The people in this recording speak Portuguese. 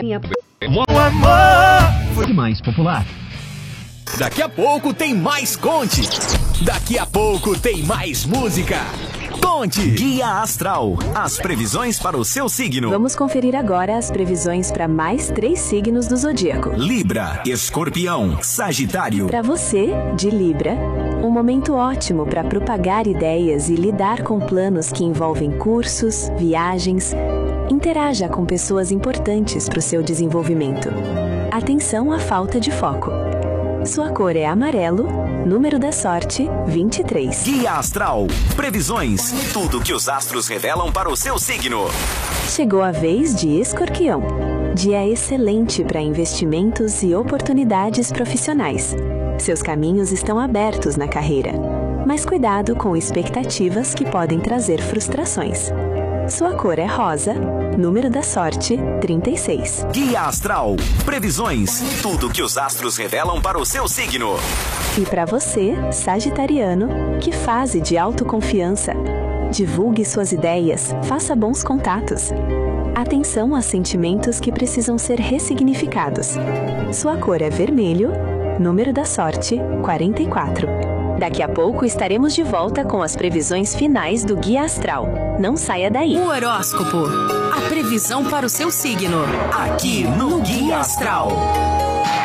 O amor foi mais popular. Daqui a pouco tem mais Conte. Daqui a pouco tem mais música. Conte. Guia Astral. As previsões para o seu signo. Vamos conferir agora as previsões para mais 3 signos do zodíaco. Libra, Escorpião, Sagitário. Para você, de Libra, um momento ótimo para propagar ideias e lidar com planos que envolvem cursos, viagens. Interaja com pessoas importantes para o seu desenvolvimento. Atenção à falta de foco. Sua cor é amarelo, número da sorte, 23. Guia Astral. Previsões. Tudo que os astros revelam para o seu signo. Chegou a vez de Escorpião. Dia excelente para investimentos e oportunidades profissionais. Seus caminhos estão abertos na carreira. Mas cuidado com expectativas que podem trazer frustrações. Sua cor é rosa, número da sorte, 36. Guia Astral. Previsões. Tudo que os astros revelam para o seu signo. E para você, sagitariano, que fase de autoconfiança. Divulgue suas ideias, faça bons contatos. Atenção a sentimentos que precisam ser ressignificados. Sua cor é vermelho, número da sorte, 44. Daqui a pouco estaremos de volta com as previsões finais do Guia Astral. Não saia daí. O horóscopo. A previsão para o seu signo. Aqui no Guia Astral.